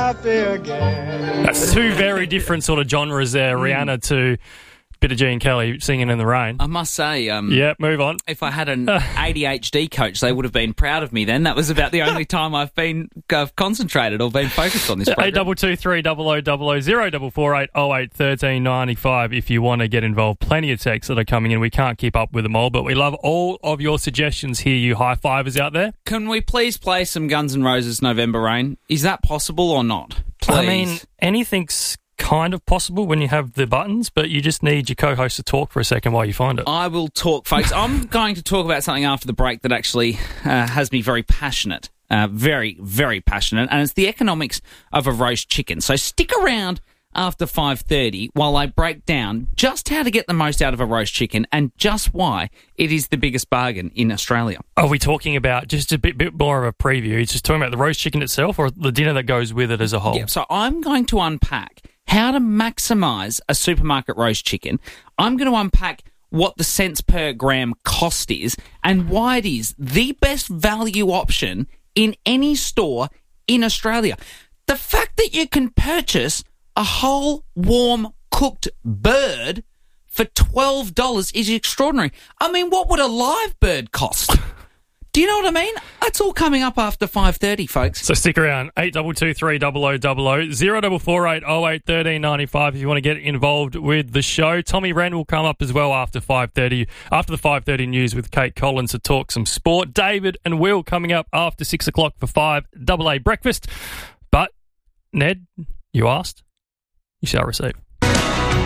happy again. That's two very different sort of genres there. Rihanna to bit of Gene Kelly singing in the rain. I must say, yeah, move on. If I had an ADHD coach, they would have been proud of me then. That was about the only time I've been concentrated or been focused on this program. 8223 0000 0448 08 13 95 if you want to get involved. Plenty of texts that are coming in. We can't keep up with them all, but we love all of your suggestions here, you high-fivers out there. Can we please play some Guns N' Roses November Rain? Is that possible or not? Please. I mean, anything's kind of possible when you have the buttons, but you just need your co-host to talk for a second while you find it. I will talk, folks. I'm going to talk about something after the break that actually has me very passionate, very, very passionate, and it's the economics of a roast chicken. So stick around after 5:30 while I break down just how to get the most out of a roast chicken and just why it is the biggest bargain in Australia. Are we talking about just a bit more of a preview? It's just talking about the roast chicken itself or the dinner that goes with it as a whole? Yeah, so I'm going to unpack how to maximise a supermarket roast chicken. I'm going to unpack what the cents per gram cost is and why it is the best value option in any store in Australia. The fact that you can purchase a whole, warm, cooked bird for $12 is extraordinary. I mean, what would a live bird cost? Do you know what I mean? That's all coming up after 5:30, folks. So stick around. 8223 0000 0448 08 13 95 if you want to get involved with the show. Tommy Wren will come up as well after 5:30, after the 5:30 news with Kate Collins to talk some sport. David and Will coming up after 6 o'clock for 5AA breakfast. But, Ned, you asked, you shall receive.